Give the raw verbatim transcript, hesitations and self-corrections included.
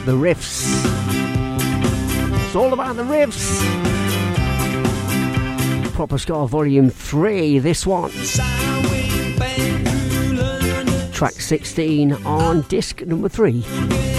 the riffs. It's all about the riffs. Proper Ska Volume three, this one. Track sixteen on disc number three.